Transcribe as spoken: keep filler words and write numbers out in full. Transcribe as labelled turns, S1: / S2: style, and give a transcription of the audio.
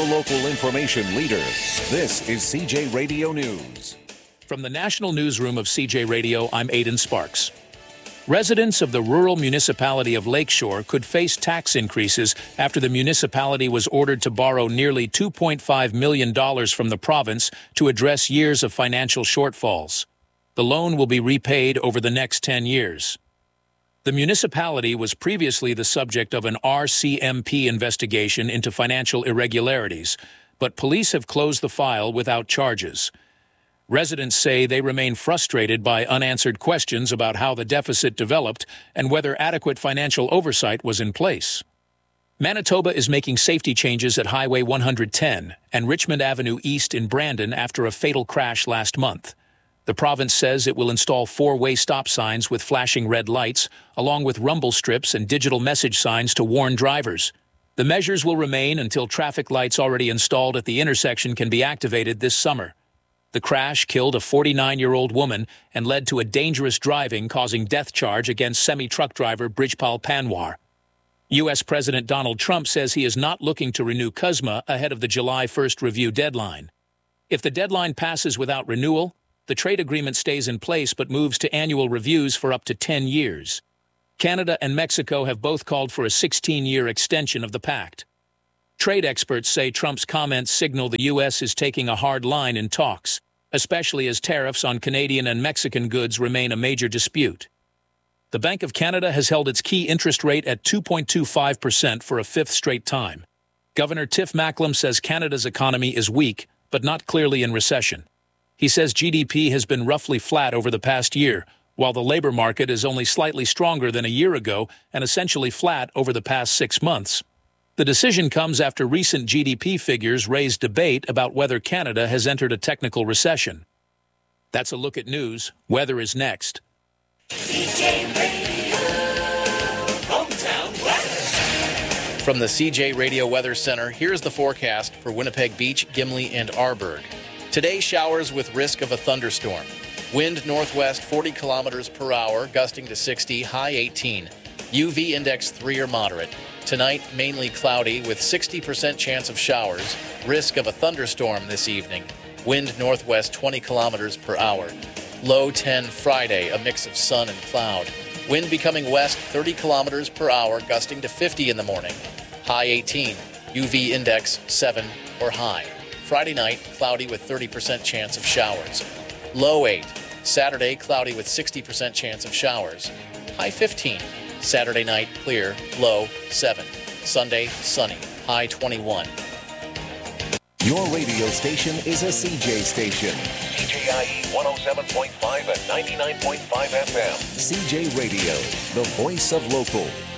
S1: local information leader. This is C J Radio News.
S2: From the National Newsroom of C J Radio, I'm Aidan Sparks. Residents of the rural municipality of Lakeshore could face tax increases after the municipality was ordered to borrow nearly two point five million dollars from the province to address years of financial shortfalls. The loan will be repaid over the next ten years. The municipality was previously the subject of an R C M P investigation into financial irregularities, but police have closed the file without charges. Residents say they remain frustrated by unanswered questions about how the deficit developed and whether adequate financial oversight was in place. Manitoba is making safety changes at Highway one hundred ten and Richmond Avenue East in Brandon after a fatal crash last month. The province says it will install four-way stop signs with flashing red lights, along with rumble strips and digital message signs to warn drivers. The measures will remain until traffic lights already installed at the intersection can be activated this summer. The crash killed a forty-nine-year-old woman and led to a dangerous driving causing death charge against semi-truck driver Brijpal Panwar. U S President Donald Trump says he is not looking to renew C U S M A ahead of the July first review deadline. If the deadline passes without renewal, the trade agreement stays in place but moves to annual reviews for up to ten years. Canada and Mexico have both called for a sixteen-year extension of the pact. Trade experts say Trump's comments signal the U S is taking a hard line in talks, especially as tariffs on Canadian and Mexican goods remain a major dispute. The Bank of Canada has held its key interest rate at two point two five percent for a fifth straight time. Governor Tiff Macklem says Canada's economy is weak, but not clearly in recession. He says G D P has been roughly flat over the past year, while the labor market is only slightly stronger than a year ago and essentially flat over the past six months. The decision comes after recent G D P figures raised debate about whether Canada has entered a technical recession. That's a look at news. Weather is next.
S3: C J Radio, hometown weather.
S4: From the C J Radio Weather Center, here's the forecast for Winnipeg Beach, Gimli, and Arborg. Today, showers with risk of a thunderstorm. Wind northwest forty kilometers per hour, gusting to sixty, high eighteen. U V index three or moderate. Tonight, mainly cloudy with sixty percent chance of showers. Risk of a thunderstorm this evening. Wind northwest twenty kilometers per hour. Low ten Friday, a mix of sun and cloud. Wind becoming west thirty kilometers per hour, gusting to fifty in the morning. High eighteen. U V index seven or high. Friday night, cloudy with thirty percent chance of showers. Low eight. Saturday, cloudy with sixty percent chance of showers. High fifteen. Saturday night, clear, low seven. Sunday, sunny, high twenty-one.
S1: Your radio station is a C J station.
S3: C J I E one oh seven point five and ninety-nine point five F M.
S1: C J Radio, the voice of local.